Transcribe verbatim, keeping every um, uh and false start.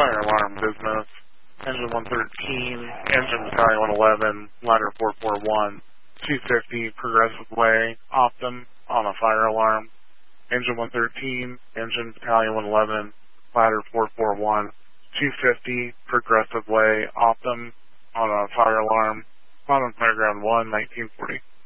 fire alarm business. Engine one thirteen, engine battalion one eleven, ladder four four one, two fifty, Progressive Way, Optum, on a fire alarm. Engine one thirteen, engine battalion one eleven, ladder four four one, two fifty, Progressive Way, Optum, on a fire alarm. Bottom Fireground one, nineteen forty.